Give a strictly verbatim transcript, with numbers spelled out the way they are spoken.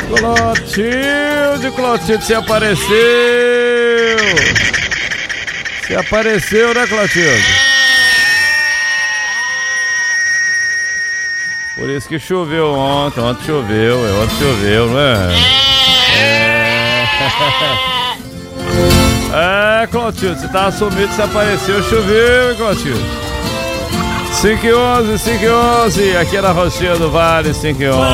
Clotilde, Clotilde, você apareceu! Você apareceu, né, Clotilde? Por isso que choveu ontem, ontem choveu, ontem choveu, não é? É, é Clotilde, você tava sumido, você apareceu, choveu, hein, Clotilde? cinco e onze, cinco e onze, aqui é na Rocinha do Vale, cinco e onze.